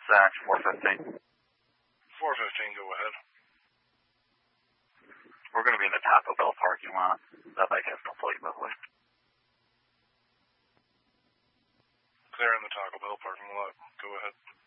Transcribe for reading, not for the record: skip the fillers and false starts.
Zach, 415. 415, go ahead. We're going to be in the Taco Bell parking lot. That bike has no plate, by the way. Clear in the Taco Bell parking lot. Go ahead.